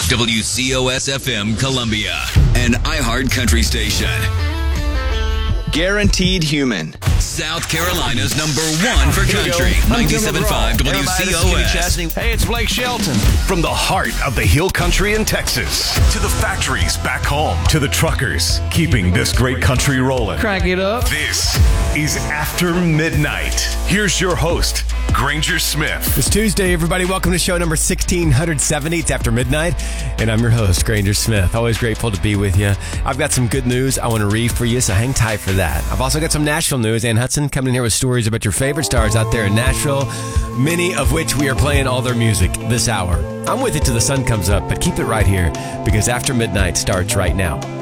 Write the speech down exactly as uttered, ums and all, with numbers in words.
W C O S F M Columbia, an iHeart country station. Guaranteed Human. South Carolina's number one for country. ninety-seven point five W C O S. Hey, it's Blake Shelton. From the heart of the hill country in Texas to the factories back home to the truckers keeping this great country rolling. Crank it up. This is After Midnight. Here's your host, Granger Smith. It's Tuesday, everybody. Welcome to show number sixteen seventy. It's After Midnight, and I'm your host, Granger Smith. Always grateful to be with you. I've got some good news I want to read for you, so hang tight for that. I've also got some Nashville news. Ann Hudson coming in here with stories about your favorite stars out there in Nashville, many of which we are playing all their music this hour. I'm with you till the sun comes up, but keep it right here because After Midnight starts right now.